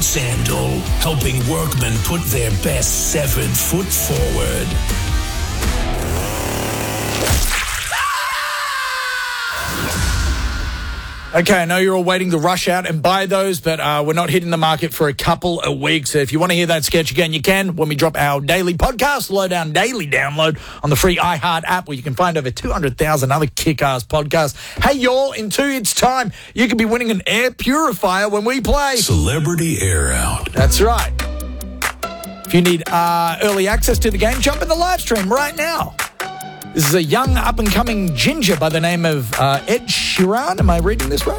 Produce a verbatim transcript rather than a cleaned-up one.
Sandal, helping workmen put their best severed foot forward. Okay, I know you're all waiting to rush out and buy those, but uh, we're not hitting the market for a couple of weeks. So if you want to hear that sketch again, you can when we drop our daily podcast, Lowdown Daily download on the free iHeart app, where you can find over two hundred thousand other kick-ass podcasts. Hey, y'all, in two hits' time, you could be winning an air purifier when we play Celebrity Air Out. That's right. If you need uh, early access to the game, jump in the live stream right now. This is a young up-and-coming ginger by the name of uh, Ed Sheeran. Am I reading this right?